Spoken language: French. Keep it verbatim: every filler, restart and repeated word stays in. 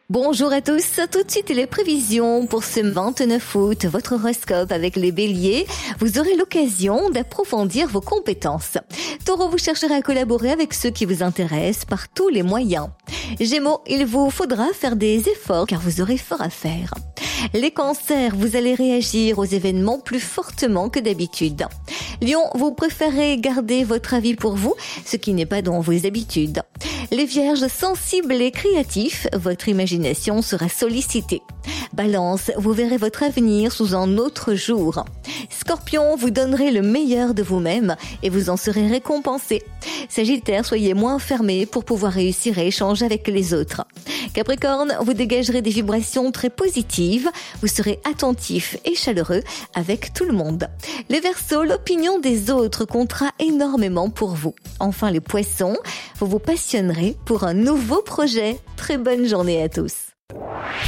Bonjour à tous, tout de suite les prévisions pour ce vingt-neuf août, votre horoscope avec les béliers. Vous aurez l'occasion d'approfondir vos compétences. Taureau, vous chercherez à collaborer avec ceux qui vous intéressent par tous les moyens. Gémeaux, il vous faudra faire des efforts car vous aurez fort à faire. Les cancers, vous allez réagir aux événements plus fortement que d'habitude. Lion, vous préférez garder votre avis pour vous, ce qui n'est pas dans vos habitudes. Les vierges sensibles et créatifs, votre imagination sera sollicitée. Balance, vous verrez votre avenir sous un autre jour. Scorpion, vous donnerez le meilleur de vous-même et vous en serez récompensé. Sagittaire, soyez moins fermé pour pouvoir réussir à échanger avec les autres. Capricorne, vous dégagerez des vibrations très positives, vous serez attentif et chaleureux avec tout le monde. Les Verseaux, l'opinion des autres comptera énormément pour vous. Enfin les Poissons, vous vous passionnerez pour un nouveau projet. Très bonne journée à tous.